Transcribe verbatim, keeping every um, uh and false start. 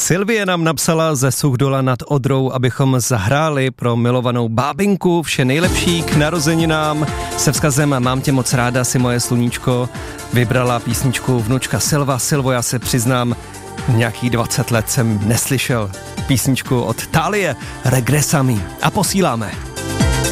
Sylvie nám napsala ze Suchdola nad Odrou, abychom zahráli pro milovanou bábinku vše nejlepší k narozeninám. Se vzkazem Mám tě moc ráda, si moje sluníčko. Vybrala písničku vnučka Silva. Silvo, já se přiznám, nějakých dvacet let jsem neslyšel písničku od Thálie Regresami. A posíláme.